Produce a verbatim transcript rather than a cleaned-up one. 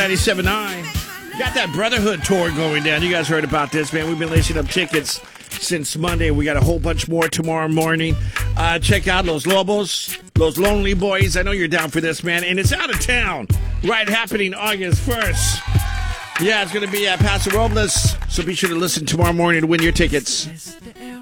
ninety-seven point nine. Got that Brotherhood tour going down. You guys heard about this, man. We've been lacing up tickets since Monday. We got a whole bunch more tomorrow morning. Uh, check out Los Lobos, Los Lonely Boys. I know you're down for this, man. And it's out of town. Right, happening August first. Yeah, it's going to be at Paso Robles. So be sure to listen tomorrow morning to win your tickets.